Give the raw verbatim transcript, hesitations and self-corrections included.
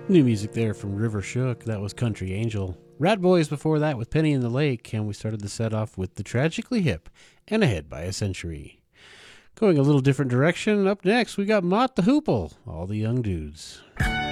New music there from River Shook. That was Country Angel. Rat Boys before that with Penny in the Lake. And we started the set off with The Tragically Hip and Ahead by a Century. Going a little different direction. Up next, we got Mott the Hoople, All the Young Dudes.